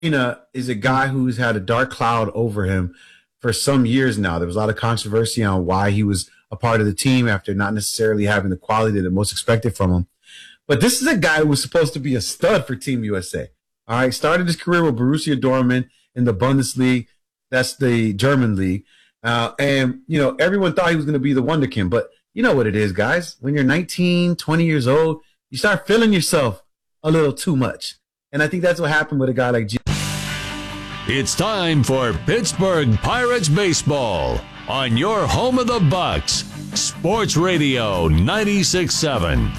Arena is a guy who's had a dark cloud over him for some years now. There was a lot of controversy on why he was a part of the team after not necessarily having the quality that most expected from him. But this is a guy who was supposed to be a stud for Team USA. All right, started his career with Borussia Dortmund in the Bundesliga. That's the German league. And, everyone thought he was going to be the wonderkind. But you know what it is, guys. When you're 19, 20 years old, you start feeling yourself a little too much. And I think that's what happened with a guy like G. It's time for Pittsburgh Pirates baseball on your home of the Bucks, Sports Radio 96.7.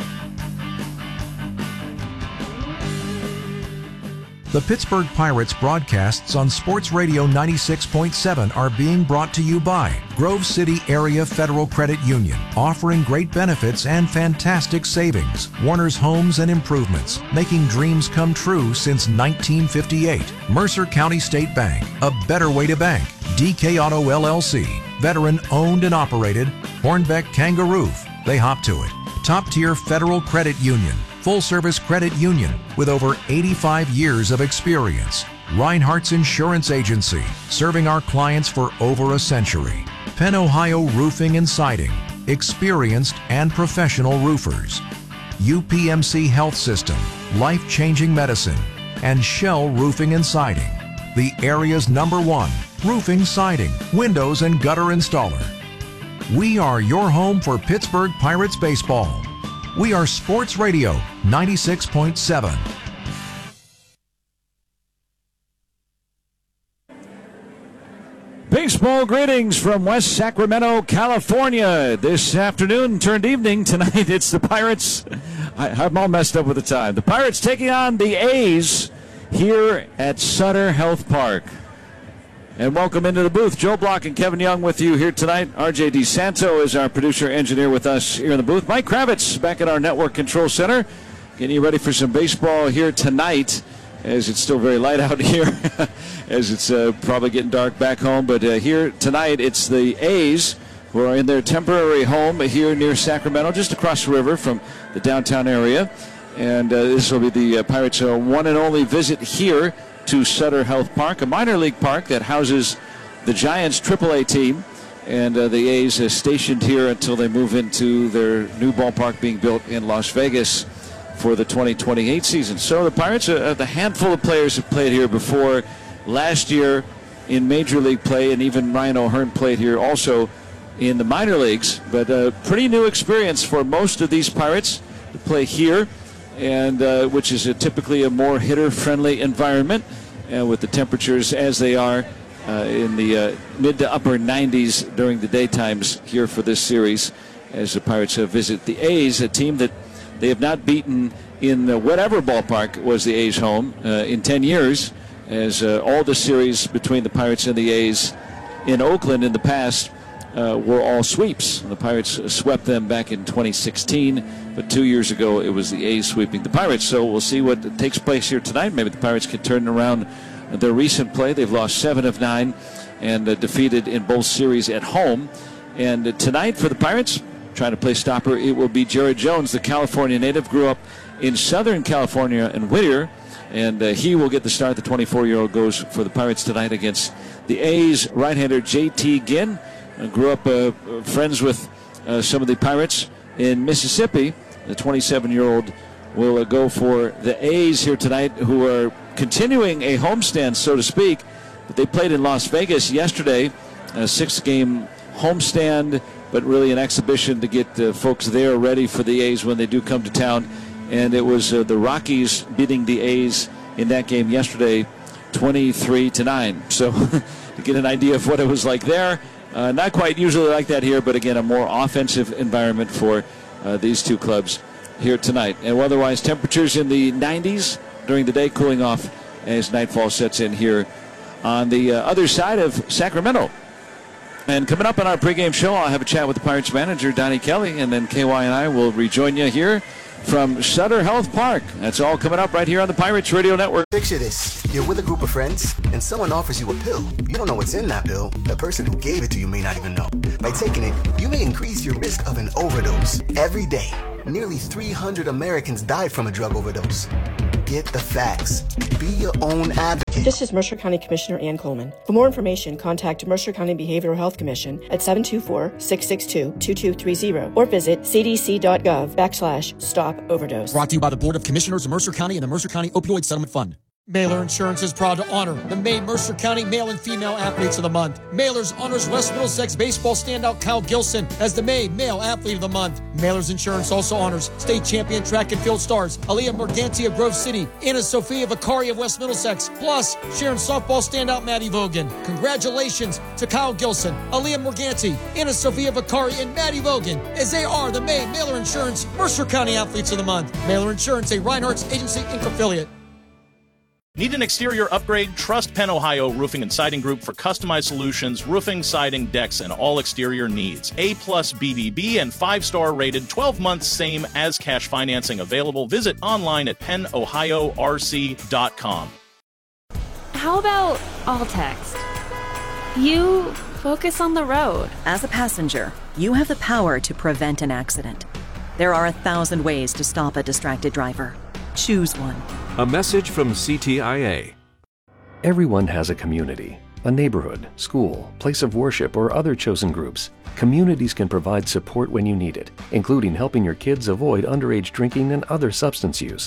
The Pittsburgh Pirates broadcasts on Sports Radio 96.7 are being brought to you by Grove City Area Federal Credit Union, offering great benefits and fantastic savings. Warner's Homes and Improvements, making dreams come true since 1958. Mercer County State Bank, a better way to bank. DK Auto LLC, veteran owned and operated. Hornbeck Kangaroo, they hop to it. Top tier Federal Credit Union, full-service credit union with over 85 years of experience. Reinhardt's Insurance Agency, serving our clients for over a century. Penn Ohio Roofing and Siding, experienced and professional roofers. UPMC Health System, life-changing medicine. And Shell Roofing and Siding, the area's #1 roofing, siding, windows, and gutter installer. We are your home for Pittsburgh Pirates baseball. We are Sports Radio 96.7. Baseball greetings from West Sacramento, California. This afternoon turned evening tonight. It's the Pirates. I'm all messed up with the time. The Pirates taking on the A's here at Sutter Health Park. And welcome into the booth. Joe Block and Kevin Young with you here tonight. RJ DeSanto is our producer engineer with us here in the booth. Mike Kravitz back at our network control center, getting you ready for some baseball here tonight, as it's still very light out here, as it's probably getting dark back home. But here tonight, it's the A's who are in their temporary home here near Sacramento, just across the river from the downtown area. And this will be the Pirates' one and only visit here to Sutter Health Park, a minor league park that houses the Giants AAA team. And the A's are stationed here until they move into their new ballpark being built in Las Vegas for the 2028 season. So the Pirates, the handful of players have played here before. Last year in Major League play, and even Ryan O'Hearn played here also in the minor leagues. But a pretty new experience for most of these Pirates to play here, and which is typically a more hitter-friendly environment, with the temperatures as they are in the mid to upper 90s during the daytimes here for this series, as the Pirates visit the A's, a team that they have not beaten in whatever ballpark was the A's home in 10 years, as all the series between the Pirates and the A's in Oakland in the past were all sweeps. The Pirates swept them back in 2016, but 2 years ago it was the A's sweeping the Pirates. So we'll see what takes place here tonight. Maybe the Pirates can turn around their recent play. They've lost 7 of 9 and defeated in both series at home. And tonight for the Pirates, trying to play stopper, it will be Jared Jones, the California native, grew up in Southern California in Whittier, and he will get the start. The 24-year-old goes for the Pirates tonight against the A's. Right-hander J.T. Ginn grew up friends with some of the Pirates in Mississippi. The 27-year-old will go for the A's here tonight, who are continuing a homestand, so to speak. But they played in Las Vegas yesterday, a 6-game homestand, but really an exhibition to get folks there ready for the A's when they do come to town. And it was the Rockies beating the A's in that game yesterday 23-9. So to get an idea of what it was like there, not quite usually like that here, but again, a more offensive environment for these two clubs here tonight. And otherwise, temperatures in the 90s during the day, cooling off as nightfall sets in here on the other side of Sacramento. And coming up on our pregame show, I'll have a chat with the Pirates manager, Donnie Kelly, and then KY and I will rejoin you here from Sutter Health Park. That's all coming up right here on the Pirates Radio Network. Picture this. You're with a group of friends, and someone offers you a pill. You don't know what's in that pill. The person who gave it to you may not even know. By taking it, you may increase your risk of an overdose. Every day, nearly 300 Americans died from a drug overdose. Get the facts. Be your own advocate. This is Mercer County Commissioner Ann Coleman. For more information, contact Mercer County Behavioral Health Commission at 724-662-2230 or visit cdc.gov/stop overdose. Brought to you by the Board of Commissioners of Mercer County and the Mercer County Opioid Settlement Fund. Mailer Insurance is proud to honor the May Mercer County Male and Female Athletes of the Month. Mailer's honors West Middlesex baseball standout Kyle Gilson as the May Male Athlete of the Month. Mailer's Insurance also honors state champion track and field stars Aaliyah Morganti of Grove City, Anna Sophia Vicari of West Middlesex, plus Sharon softball standout Maddie Vogan. Congratulations to Kyle Gilson, Aaliyah Morganti, Anna Sophia Vicari, and Maddie Vogan as they are the May Mailer Insurance Mercer County Athletes of the Month. Mailer Insurance, a Reinhardt's Agency Inc. affiliate. Need an exterior upgrade? Trust Penn Ohio Roofing and Siding Group for customized solutions, roofing, siding, decks, and all exterior needs. A+ BBB and 5-star rated, 12 months same as cash financing available. Visit online at pennohiorc.com. How about all text? You focus on the road. As a passenger, you have the power to prevent an accident. There are 1,000 ways to stop a distracted driver. Choose one. A message from CTIA. Everyone has a community, a neighborhood, school, place of worship, or other chosen groups. Communities can provide support when you need it, including helping your kids avoid underage drinking and other substance use.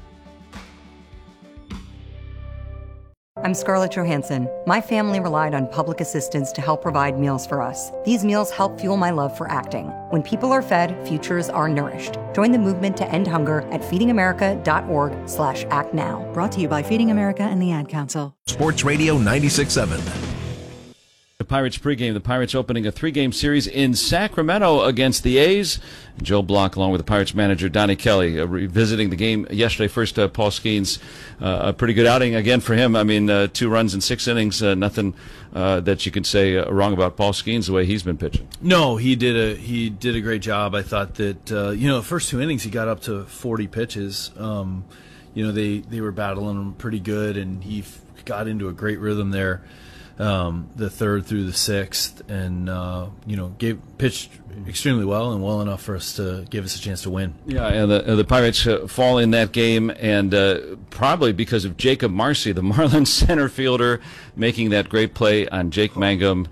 I'm Scarlett Johansson. My family relied on public assistance to help provide meals for us. These meals help fuel my love for acting. When people are fed, futures are nourished. Join the movement to end hunger at feedingamerica.org/actnow. Brought to you by Feeding America and the Ad Council. Sports Radio 96.7. The Pirates pregame. The Pirates opening a 3-game series in Sacramento against the A's. Joe Block, along with the Pirates manager Donnie Kelly, revisiting the game yesterday. First, Paul Skeens, a pretty good outing again for him. I mean, 2 runs in 6 innings. Nothing that you could say wrong about Paul Skeens the way he's been pitching. No, he did a great job. I thought that the first 2 innings he got up to 40 pitches. They were battling him pretty good, and he got into a great rhythm there. The 3rd through the 6th, and pitched extremely well and well enough for us to give us a chance to win. Yeah, and the Pirates fall in that game, and probably because of Jacob Marcy, the Marlins center fielder, making that great play on Jake Mangum.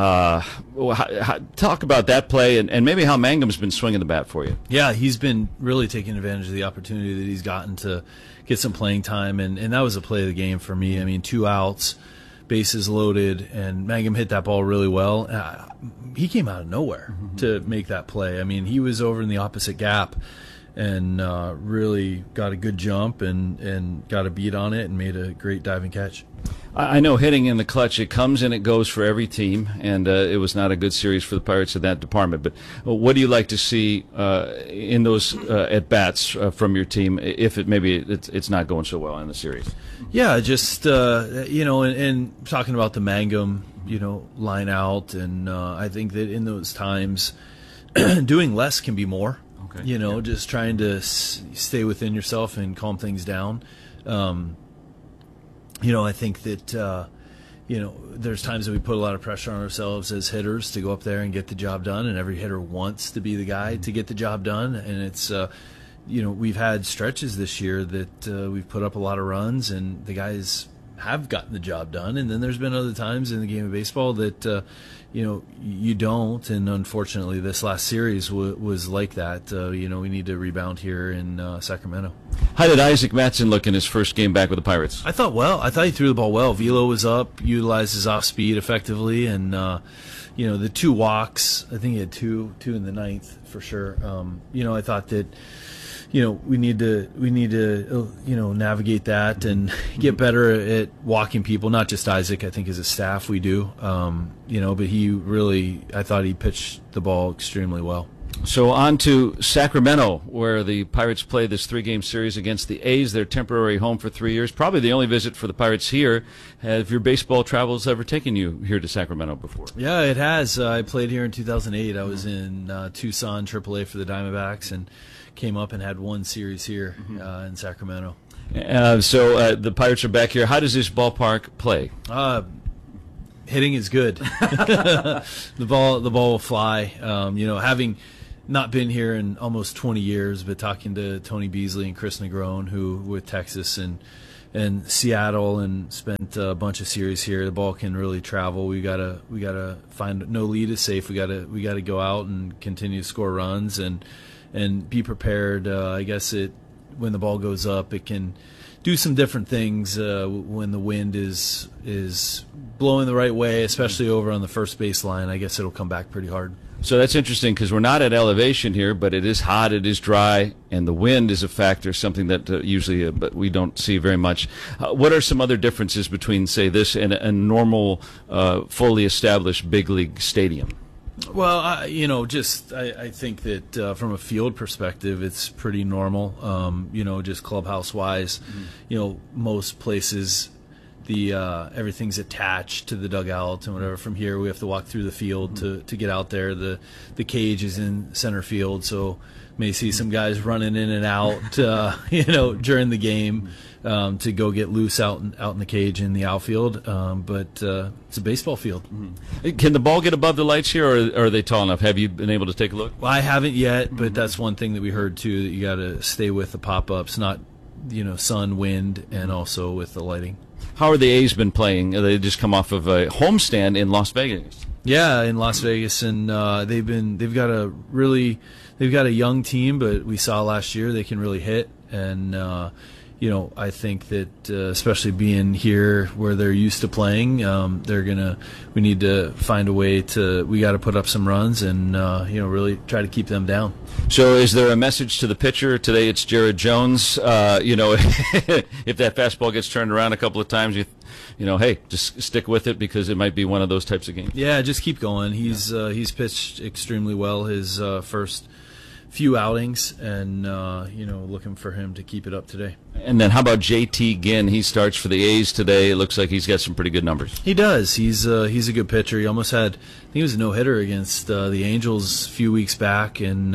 Talk about that play and maybe how Mangum's been swinging the bat for you. Yeah, he's been really taking advantage of the opportunity that he's gotten to get some playing time, and that was a play of the game for me. I mean, 2 outs. Bases loaded, and Mangum hit that ball really well. He came out of nowhere to make that play. I mean, he was over in the opposite gap and really got a good jump and got a beat on it and made a great diving catch. I know hitting in the clutch, it comes and it goes for every team, and it was not a good series for the Pirates in that department. But what do you like to see in those at-bats from your team if it's not going so well in the series? Yeah, just, and talking about the Mangum, line out, and I think that in those times, doing less can be more. Okay. Just trying to stay within yourself and calm things down. I think that, there's times that we put a lot of pressure on ourselves as hitters to go up there and get the job done, and every hitter wants to be the guy to get the job done, and it's, we've had stretches this year that we've put up a lot of runs, and the guys have gotten the job done, and then there's been other times in the game of baseball that, you don't, and unfortunately this last series was like that. We need to rebound here in Sacramento. How did Isaac Mattson look in his first game back with the Pirates? I thought he threw the ball well. Velo was up, utilized his off speed effectively, and the 2 walks. I think he had two in the 9th for sure. I thought that we need to navigate that and get better at walking people. Not just Isaac, I think as a staff we do. But I thought he pitched the ball extremely well. So on to Sacramento, where the Pirates play this 3-game series against the A's, their temporary home for 3 years. Probably the only visit for the Pirates here. Have your baseball travels ever taken you here to Sacramento before? Yeah, it has. I played here in 2008. I was in Tucson, AAA for the Diamondbacks, and came up and had 1 series here in Sacramento. So the Pirates are back here. How does this ballpark play? Hitting is good. The ball will fly. not been here in almost 20 years, but talking to Tony Beasley and Chris Negron, who with Texas and Seattle, and spent a bunch of series here. The ball can really travel. We gotta find, no lead is safe. We gotta go out and continue to score runs and be prepared. I guess when the ball goes up, it can do some different things when the wind is blowing the right way, especially over on the first base line. I guess it'll come back pretty hard. So that's interesting because we're not at elevation here, but it is hot, it is dry, and the wind is a factor, something that usually but we don't see very much. What are some other differences between, say, this and a normal, fully established big league stadium? Well, I think that from a field perspective, it's pretty normal. Just clubhouse-wise, most places, everything's attached to the dugout and whatever. From here, we have to walk through the field to get out there. The cage is in center field, so may see some guys running in and out, during the game to go get loose out in the cage in the outfield. But it's a baseball field. Can the ball get above the lights here, or are they tall enough? Have you been able to take a look? Well, I haven't yet, but that's one thing that we heard too, that you got to stay with the pop-ups, not sun, wind, and also with the lighting. How are the A's been playing? They just come off of a homestand in Las Vegas. Yeah, in Las Vegas, and they've got a young team, but we saw last year they can really hit, and I think that especially being here where they're used to playing, we need to find a way we got to put up some runs and really try to keep them down. So is there a message to the pitcher? Today it's Jared Jones. If that fastball gets turned around a couple of times, hey, just stick with it because it might be one of those types of games. Yeah, just keep going. He's pitched extremely well his first few outings, and looking for him to keep it up today. And then how about JT Ginn? He starts for the A's today. It looks like he's got some pretty good numbers. He does. He's a good pitcher. He almost had, I think he was a no-hitter against the Angels a few weeks back, and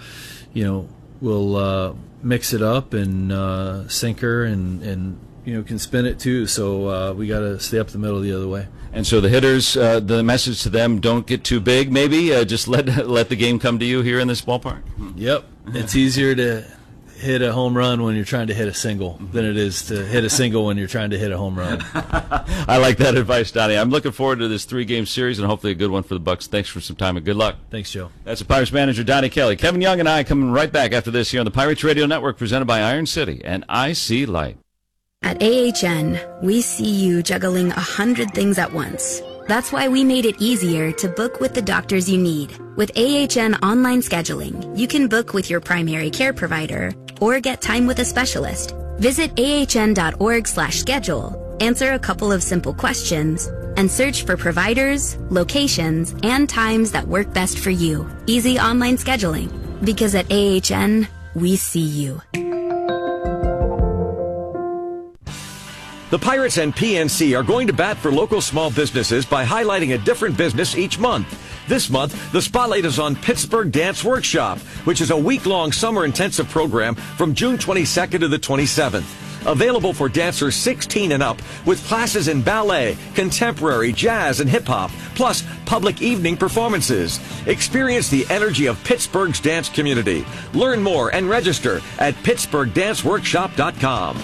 we'll mix it up and sinker and can spin it too. So we got to stay up the middle the other way. And so the hitters, the message to them: don't get too big. Maybe just let the game come to you here in this ballpark. Yep, it's easier to hit a home run when you're trying to hit a single than it is to hit a single when you're trying to hit a home run. I like that advice, Donnie. I'm looking forward to this 3-game series and hopefully a good one for the Bucks. Thanks for some time and good luck. Thanks, Joe. That's the Pirates manager, Donnie Kelly. Kevin Young and I coming right back after this here on the Pirates Radio Network, presented by Iron City and IC Light. At AHN, we see you juggling 100 things at once. That's why we made it easier to book with the doctors you need. With AHN online scheduling, you can book with your primary care provider or get time with a specialist. Visit ahn.org/schedule, answer a couple of simple questions, and search for providers, locations, and times that work best for you. Easy online scheduling. Because at AHN, we see you. The Pirates and PNC are going to bat for local small businesses by highlighting a different business each month. This month, the spotlight is on Pittsburgh Dance Workshop, which is a week-long summer intensive program from June 22nd to the 27th. Available for dancers 16 and up, with classes in ballet, contemporary, jazz, and hip-hop, plus public evening performances. Experience the energy of Pittsburgh's dance community. Learn more and register at PittsburghDanceWorkshop.com.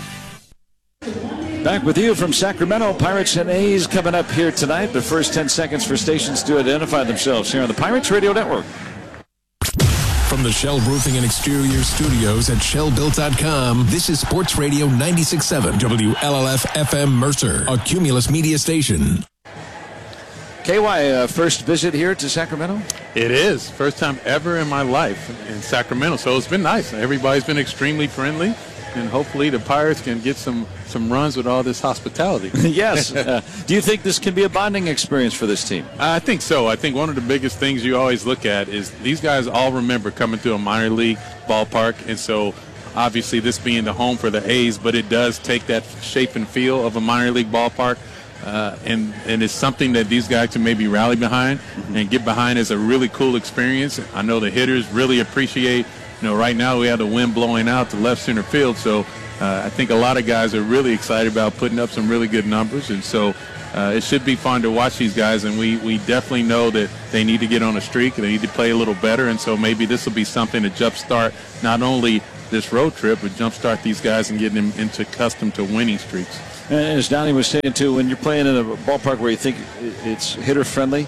Back with you from Sacramento. Pirates and A's coming up here tonight. The first 10 seconds for stations to identify themselves here on the Pirates Radio Network. From the Shell Roofing and Exterior Studios at ShellBuilt.com, this is Sports Radio 96.7 WLLF FM Mercer, a Cumulus media station. KY, first visit here to Sacramento? It is. First time ever in my life in Sacramento, so it's been nice. Everybody's been extremely friendly, and hopefully the Pirates can get some runs with all this hospitality. Yes. Do you think this can be a bonding experience for this team? I think so. I think one of the biggest things you always look at is these guys all remember coming to a minor league ballpark, and so obviously this being the home for the A's, but it does take that shape and feel of a minor league ballpark, and it's something that these guys can maybe rally behind and get behind as a really cool experience. I know the hitters really appreciate, right now we have the wind blowing out to left center field, so I think a lot of guys are really excited about putting up some really good numbers, and so it should be fun to watch these guys, and we definitely know that they need to get on a streak, they need to play a little better, and so maybe this will be something to jumpstart not only this road trip, but jumpstart these guys and get them accustomed to winning streaks. As Donnie was saying, too, when you're playing in a ballpark where you think it's hitter-friendly,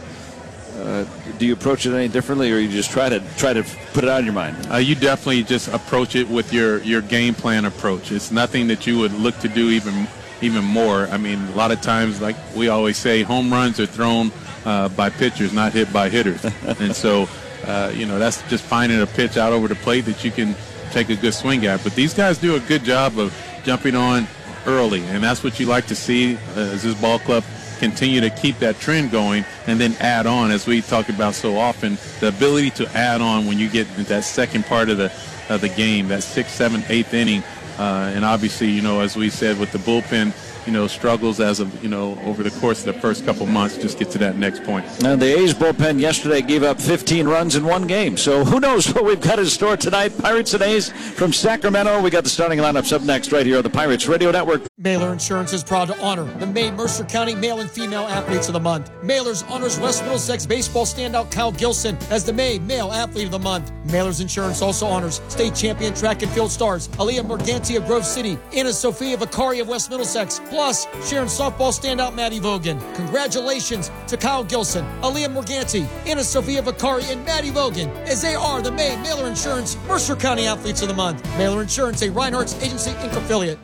do you approach it any differently, or you just try to put it out of your mind? You definitely just approach it with your game plan approach. It's nothing that you would look to do even more. I mean, a lot of times, like we always say, home runs are thrown by pitchers, not hit by hitters. And so, that's just finding a pitch out over the plate that you can take a good swing at. But these guys do a good job of jumping on early, and that's what you like to see as this ball club continue to keep that trend going and then add on, as we talk about so often, the ability to add on when you get into that second part of the game, that 6th, 7th, 8th inning. And obviously, as we said, with the bullpen, struggles as of, over the course of the first couple months, just get to that next point. And the A's bullpen yesterday gave up 15 runs in one game. So who knows what we've got in store tonight. Pirates and A's from Sacramento. We got the starting lineups up next right here on the Pirates Radio Network. Mailer Insurance is proud to honor the May Mercer County Male and Female Athletes of the Month. Mailers honors West Middlesex baseball standout Kyle Gilson as the May Male Athlete of the Month. Mailers Insurance also honors state champion track and field stars Aaliyah Morganti of Grove City, Anna Sophia Vicari of West Middlesex, plus Sharon softball standout Maddie Vogan. Congratulations to Kyle Gilson, Aaliyah Morganti, Anna Sophia Vicari, and Maddie Vogan, as they are the May Mailer Insurance Mercer County Athletes of the Month. Mailer Insurance, a Reinhardt's Agency Inc. affiliate.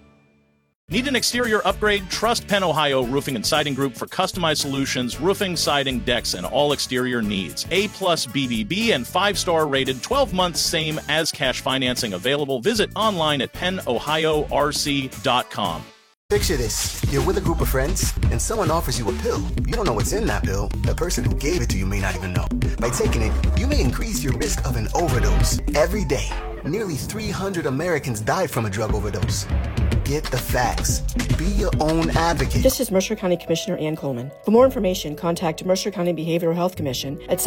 Need an exterior upgrade? Trust Penn Ohio Roofing and Siding Group for customized solutions, roofing, siding, decks, and all exterior needs. A-plus BBB and 5-star rated, 12 months same as cash financing available. Visit online at pennohiorc.com. Picture this. You're with a group of friends, and someone offers you a pill. You don't know what's in that pill. The person who gave it to you may not even know. By taking it, you may increase your risk of an overdose. Every day, nearly 300 Americans die from a drug overdose. Get the facts. Be your own advocate. This is Mercer County Commissioner Ann Coleman. For more information, contact Mercer County Behavioral Health Commission at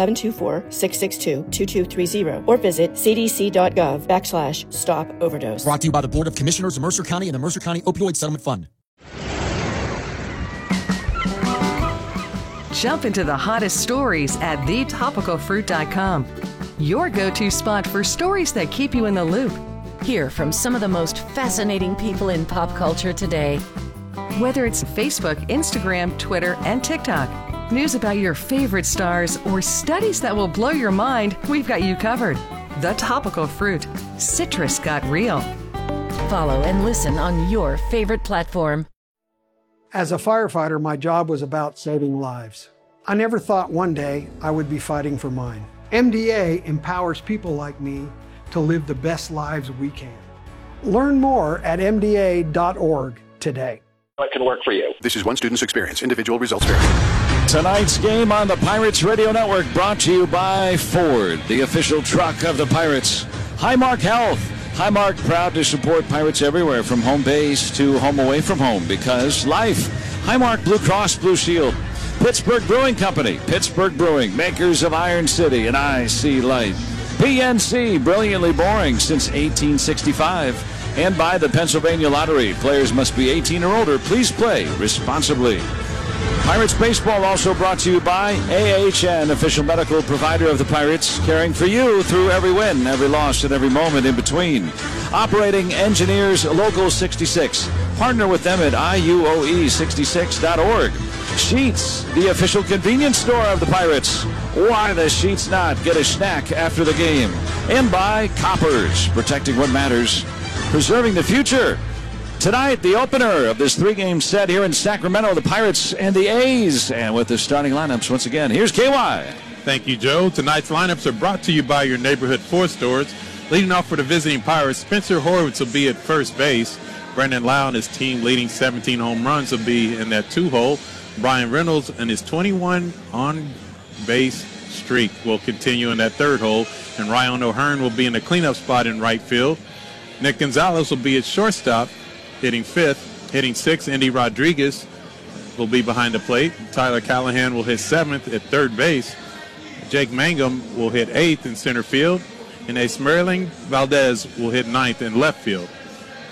724-662-2230 or visit cdc.gov/stop overdose. Brought to you by the Board of Commissioners of Mercer County and the Mercer County Opioid Settlement Fund. Jump into the hottest stories at thetopicalfruit.com. Your go-to spot for stories that keep you in the loop. Hear from some of the most fascinating people in pop culture today. Whether it's Facebook, Instagram, Twitter, and TikTok, news about your favorite stars, or studies that will blow your mind, we've got you covered. The Topical Fruit. Citrus got real. Follow and listen on your favorite platform. As a firefighter, my job was about saving lives. I never thought one day I would be fighting for mine. MDA empowers people like me to live the best lives we can. Learn more at mda.org today. What can work for you? This is one student's experience. Individual results vary. Tonight's game on the Pirates Radio Network brought to you by Ford, the official truck of the Pirates. Highmark Health. Highmark proud to support Pirates everywhere from home base to home away from home because life. Highmark Blue Cross Blue Shield. Pittsburgh Brewing Company. Pittsburgh Brewing, makers of Iron City and I See Light. PNC, brilliantly boring since 1865. And by the Pennsylvania Lottery. Players must be 18 or older. Please play responsibly. Pirates Baseball also brought to you by AHN, official medical provider of the Pirates, caring for you through every win, every loss, and every moment in between. Operating Engineers Local 66. Partner with them at IUOE66.org. Sheets, the official convenience store of the Pirates. Why the Sheets not? Get a snack after the game. And by Coppers, protecting what matters, preserving the future. Tonight, the opener of this three-game set here in Sacramento, the Pirates and the A's. And with the starting lineups, once again, here's KY. Thank you, Joe. Tonight's lineups are brought to you by your neighborhood Ford stores. Leading off for the visiting Pirates, Spencer Horwitz will be at first base. Brendan Lau and his team leading 17 home runs will be in that two-hole. Brian Reynolds and his 21 on-base streak will continue in that third hole. And Ryan O'Hearn will be in the cleanup spot in right field. Nick Gonzalez will be at shortstop, hitting fifth. Hitting sixth, Andy Rodriguez will be behind the plate. Tyler Callahan will hit seventh at third base. Jake Mangum will hit eighth in center field. And Esmerling Valdez will hit ninth in left field.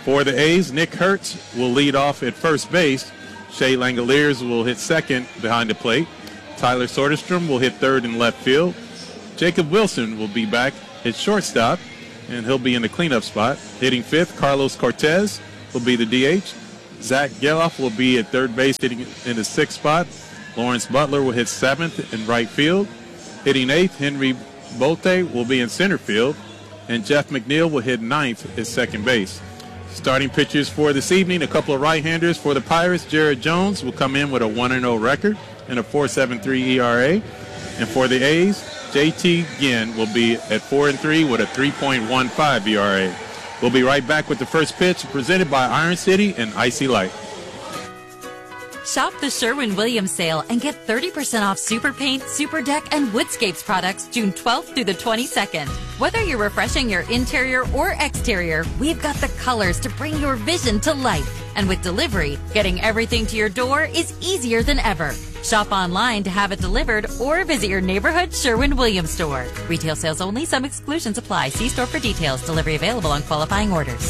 For the A's, Nick Hertz will lead off at first base. Shea Langoliers will hit second behind the plate. Tyler Soderstrom will hit third in left field. Jacob Wilson will be back at shortstop, and he'll be in the cleanup spot. Hitting fifth, Carlos Cortez will be the DH. Zach Geloff will be at third base, hitting in the sixth spot. Lawrence Butler will hit seventh in right field. Hitting eighth, Henry Bolte will be in center field. And Jeff McNeil will hit ninth at second base. Starting pitchers for this evening, a couple of right-handers for the Pirates. Jared Jones will come in with a 1-0 record and a 4.73 ERA. And for the A's, JT Ginn will be at 4-3 with a 3.15 ERA. We'll be right back with the first pitch, presented by Iron City and Icy Light. Shop the Sherwin-Williams sale and get 30% off Super Paint, Super Deck, and Woodscapes products June 12th through the 22nd. Whether you're refreshing your interior or exterior, we've got the colors to bring your vision to life. And with delivery, getting everything to your door is easier than ever. Shop online to have it delivered or visit your neighborhood Sherwin-Williams store. Retail sales only. Some exclusions apply. See store for details. Delivery available on qualifying orders.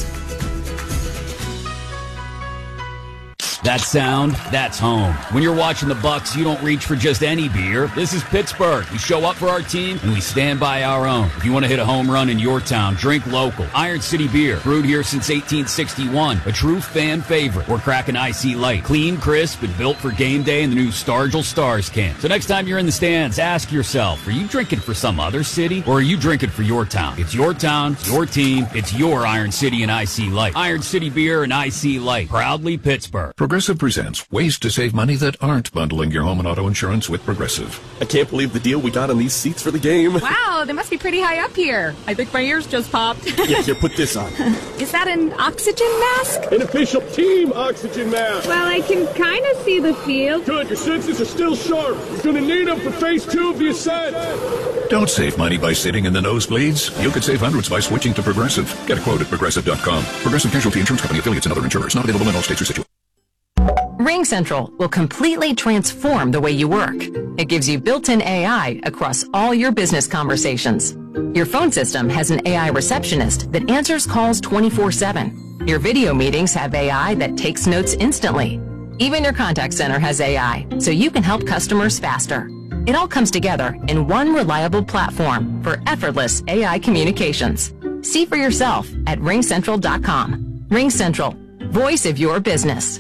That sound, that's home. When you're watching the Bucks, you don't reach for just any beer. This is Pittsburgh. We show up for our team, and we stand by our own. If you want to hit a home run in your town, drink local. Iron City Beer, brewed here since 1861. A true fan favorite. We're cracking Icy Light. Clean, crisp, and built for game day in the new Stargell Stars can. So next time you're in the stands, ask yourself, are you drinking for some other city, or are you drinking for your town? It's your town, it's your team, it's your Iron City and Icy Light. Iron City Beer and Icy Light. Proudly Pittsburgh. Progressive presents ways to save money that aren't bundling your home and auto insurance with Progressive. I can't believe the deal we got on these seats for the game. Wow, they must be pretty high up here. I think my ears just popped. Yeah, here, put this on. Is that an oxygen mask? An official team oxygen mask. Well, I can kind of see the field. Good, your senses are still sharp. You're going to need them for phase 2 of the ascent. Don't save money by sitting in the nosebleeds. You could save hundreds by switching to Progressive. Get a quote at Progressive.com. Progressive Casualty Insurance Company, affiliates, and other insurers. Not available in all states or situations. RingCentral will completely transform the way you work. It gives you built-in AI across all your business conversations. Your phone system has an AI receptionist that answers calls 24/7. Your video meetings have AI that takes notes instantly. Even your contact center has AI, so you can help customers faster. It all comes together in one reliable platform for effortless AI communications. See for yourself at ringcentral.com. RingCentral, voice of your business.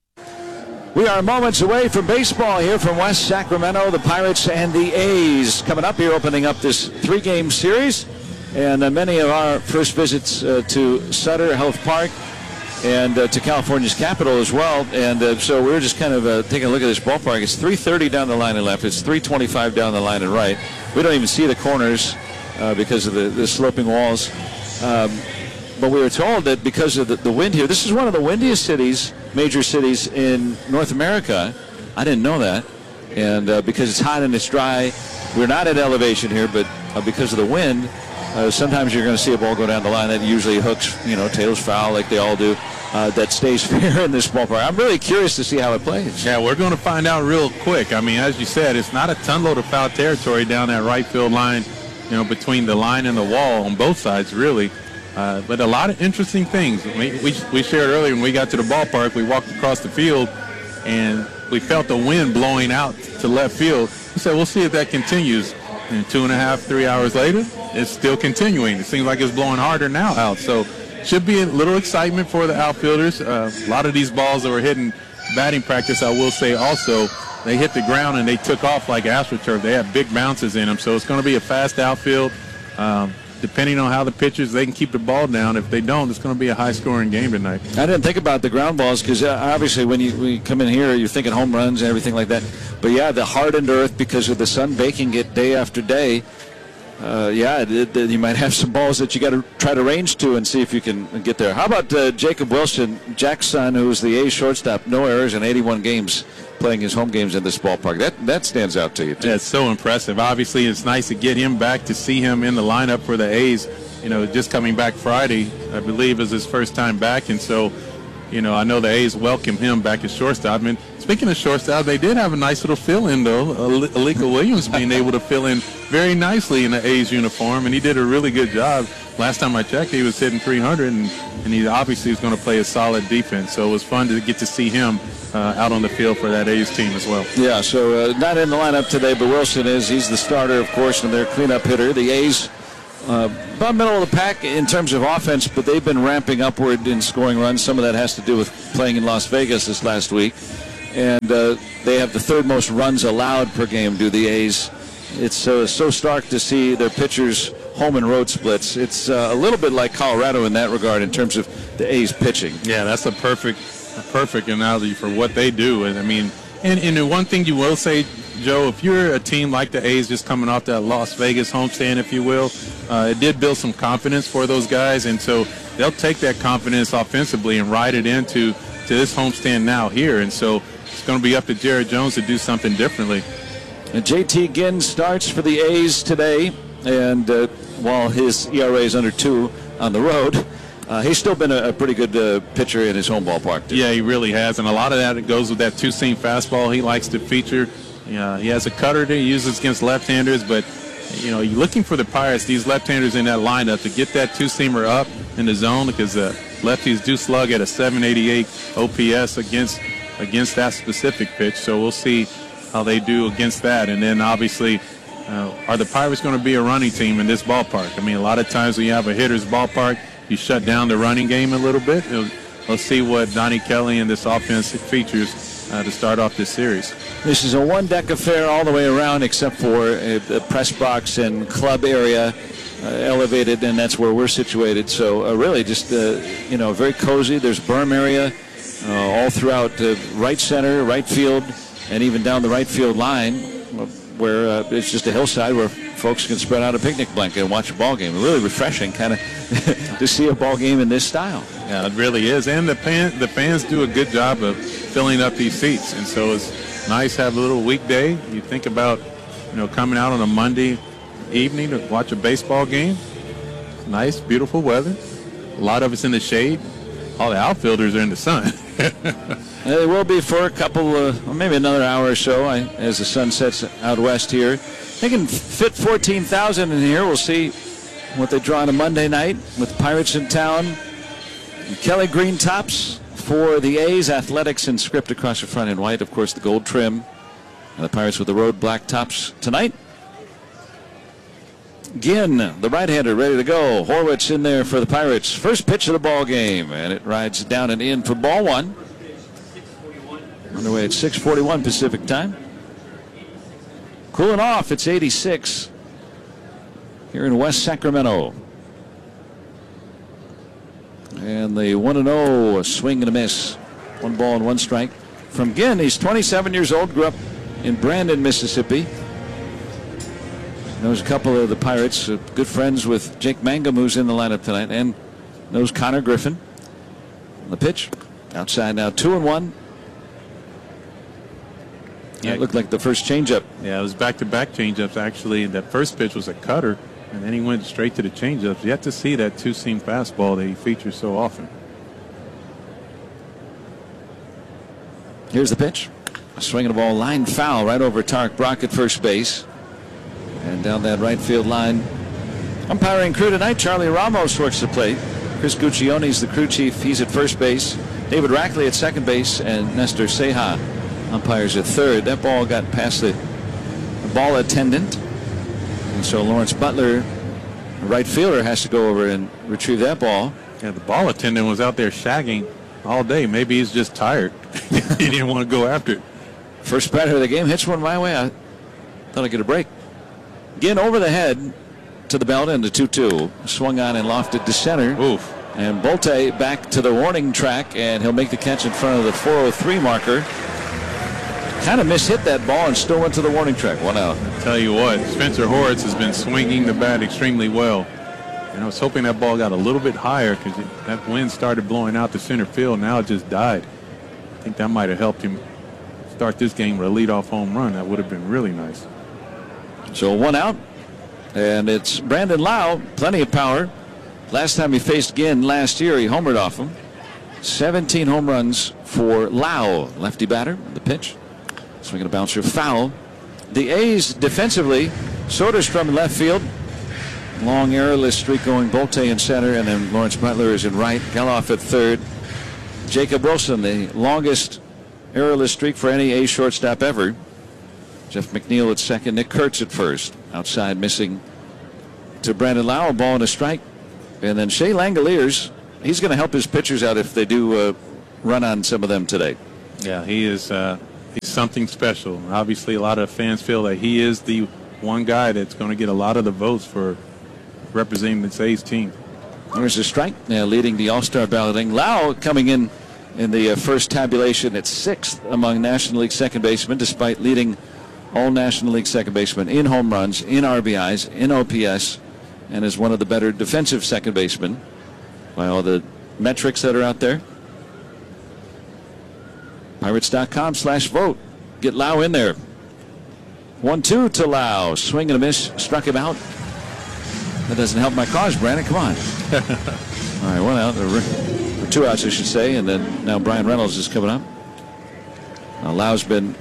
We are moments away from baseball here from West Sacramento. The Pirates and the A's coming up here, opening up this 3-game series. And many of our first visits to Sutter Health Park and to California's capital as well. And so we're just kind of taking a look at this ballpark. It's 330 down the line and left. It's 325 down the line and right. We don't even see the corners because of the sloping walls. But we were told that because of the wind here, this is one of the windiest cities, major cities in North America. I didn't know that. And because it's hot and it's dry, we're not at elevation here, but because of the wind, sometimes you're going to see a ball go down the line that usually hooks, tails foul like they all do. That stays fair in this ballpark. I'm really curious to see how it plays. Yeah, we're going to find out real quick. I mean, as you said, it's not a ton load of foul territory down that right field line, between the line and the wall on both sides, really. But a lot of interesting things. We shared earlier when we got to the ballpark, we walked across the field, and we felt the wind blowing out to left field. We said, we'll see if that continues. And 2.5, 3 hours later, it's still continuing. It seems like it's blowing harder now out. So should be a little excitement for the outfielders. A lot of these balls that were hitting batting practice, I will say also, they hit the ground and they took off like AstroTurf. They have big bounces in them. So it's going to be a fast outfield. Depending on how the pitchers, they can keep the ball down. If they don't, it's going to be a high-scoring game tonight. I didn't think about the ground balls because obviously when you come in here, you're thinking home runs and everything like that. But, yeah, the hardened earth because of the sun baking it day after day, you might have some balls that you got to try to range to and see if you can get there. How about Jacob Wilson, Jack's son, who's the A's shortstop, no errors in 81 games playing his home games in this ballpark. That stands out to you, too. Yeah, it's so impressive. Obviously, it's nice to get him back, to see him in the lineup for the A's. Just coming back Friday, I believe, is his first time back. And so, I know the A's welcome him back as shortstop. And speaking of shortstop, they did have a nice little fill-in, though. Alika Williams being able to fill in very nicely in the A's uniform, and he did a really good job. last time I checked, he was hitting 300, and he obviously is going to play a solid defense. So it was fun to get to see him out on the field for that A's team as well. Yeah, so not in the lineup today, but Wilson is. He's the starter, of course, and their cleanup hitter. The A's, about middle of the pack in terms of offense, but they've been ramping upward in scoring runs. Some of that has to do with playing in Las Vegas this last week. And they have the third most runs allowed per game, do the A's. It's so stark to see their pitchers home and road splits. It's a little bit like Colorado in that regard in terms of the A's pitching. Yeah, that's a perfect analogy for what they do. And I mean, and the one thing you will say, Joe, if you're a team like the A's just coming off that Las Vegas homestand, if you will, it did build some confidence for those guys. And so they'll take that confidence offensively and ride it into this homestand now here. And so it's going to be up to Jared Jones to do something differently. And JT Ginn starts for the A's today, and while his ERA is under 2 on the road, he's still been a pretty good pitcher in his home ballpark, too. Yeah, he really has, and a lot of that goes with that two-seam fastball he likes to feature. He has a cutter that he uses against left-handers, but you know, you're looking for the Pirates, these left-handers in that lineup, to get that two-seamer up in the zone, because lefties do slug at a 788 OPS against that specific pitch. So we'll see how they do against that. And then obviously, are the Pirates going to be a running team in this ballpark? I mean, a lot of times when you have a hitter's ballpark, you shut down the running game a little bit. We'll see what Donnie Kelly and this offense features to start off this series. This is a one-deck affair all the way around, except for the press box and club area elevated, and that's where we're situated. So really just, very cozy. There's berm area all throughout right center, right field, and even down the right field line, where it's just a hillside where folks can spread out a picnic blanket and watch a ball game. Really refreshing, kind of, to see a ball game in this style. Yeah, it really is. And the fans do a good job of filling up these seats. And so it's nice to have a little weekday. You think about, coming out on a Monday evening to watch a baseball game. It's nice, beautiful weather. A lot of it's in the shade. All the outfielders are in the sun. They will be for a couple, maybe another hour or so as the sun sets out west here. They can fit 14,000 in here. We'll see what they draw on a Monday night with Pirates in town. Kelly green tops for the A's, Athletics and script across the front in white. Of course, the gold trim. And the Pirates with the road black tops tonight. Ginn, the right-hander, ready to go. Horwitz in there for the Pirates. First pitch of the ball game, and it rides down and in for ball one. Underway at 6:41 Pacific time. Cooling off, it's 86 here in West Sacramento. And the 1-0, a swing and a miss. 1 ball and 1 strike from Ginn. He's 27 years old, grew up in Brandon, Mississippi. Knows a couple of the Pirates, good friends with Jake Mangum, who's in the lineup tonight, and knows Connor Griffin. The pitch, outside now, 2-1. Yeah, it looked like the first changeup. Yeah, it was back-to-back changeups, actually. That first pitch was a cutter, and then he went straight to the changeups. You have to see that two-seam fastball that he features so often. Here's the pitch. A swinging ball, line foul right over Tarek Brock at first base. And down that right field line. Umpiring crew tonight, Charlie Ramos works the plate. Chris Guccione's the crew chief. He's at first base. David Rackley at second base, and Nestor Ceja umpires at third. That ball got past the ball attendant. And so Lawrence Butler, the right fielder, has to go over and retrieve that ball. Yeah, the ball attendant was out there shagging all day. Maybe he's just tired. He didn't want to go after it. First batter of the game hits one my way. I thought I'd get a break. Ginn over the head to the belt and the 2-2. Swung on and lofted to center. Oof. And Bolte back to the warning track, and he'll make the catch in front of the 403 marker. Kind of mishit that ball and still went to the warning track. 1 out. I'll tell you what, Spencer Horwitz has been swinging the bat extremely well. And I was hoping that ball got a little bit higher because that wind started blowing out to center field. Now it just died. I think that might have helped him start this game with a leadoff home run. That would have been really nice. So 1 out, and it's Brandon Lau, plenty of power. Last time he faced Ginn last year, he homered off him. 17 home runs for Lau, lefty batter. The pitch, swinging a bouncer, foul. The A's defensively, Soderstrom in left field. long errorless streak going. Bolte in center, and then Lawrence Butler is in right. Geloff at third. Jacob Wilson, the longest errorless streak for any A shortstop ever. Jeff McNeil at second. Nick Kurtz at first. Outside missing to Brandon Lau. A ball and a strike. And then Shea Langoliers, he's going to help his pitchers out if they do run on some of them today. Yeah, he is. He's something special. Obviously, a lot of fans feel that he is the one guy that's going to get a lot of the votes for representing the A's team. There's a strike now leading the All-Star balloting. Lau coming in the first tabulation at 6th among National League second basemen, despite leading all National League second basemen in home runs, in RBIs, in OPS, and is one of the better defensive second basemen by all the metrics that are out there. Pirates.com/vote. Get Lau in there. 1-2 to Lau. Swing and a miss. Struck him out. That doesn't help my cause, Brandon. Come on. All right, 1 out. Or 2 outs, I should say. And then now Brian Reynolds is coming up. Now Lau's been